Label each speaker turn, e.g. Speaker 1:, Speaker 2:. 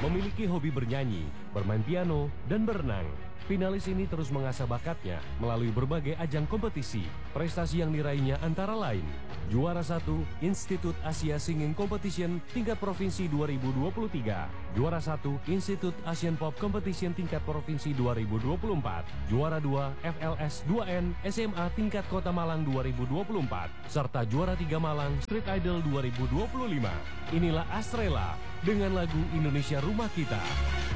Speaker 1: memiliki hobi bernyanyi, bermain piano, dan berenang. Finalis ini terus mengasah bakatnya melalui berbagai ajang kompetisi. Prestasi yang diraihnya antara lain: juara 1 Institut Asia Singing Competition tingkat provinsi 2023, juara 1 Institut Asian Pop Competition tingkat provinsi 2024, juara 2 FLS 2N SMA tingkat Kota Malang 2024, serta juara 3 Malang Street Idol 2025. Inilah Astrela dengan lagu Indonesia Rumah Kita.